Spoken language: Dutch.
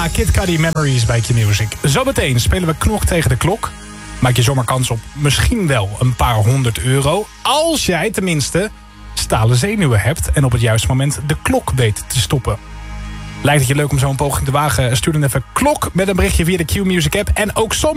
Kid Cudi Memories bij Q-Music. Zometeen spelen we Knok tegen de klok. Maak je zomaar kans op misschien wel een paar €100. Als jij tenminste stalen zenuwen hebt en op het juiste moment de klok weet te stoppen. Lijkt het je leuk om zo'n poging te wagen? Stuur dan even klok met een berichtje via de Q-Music app. En ook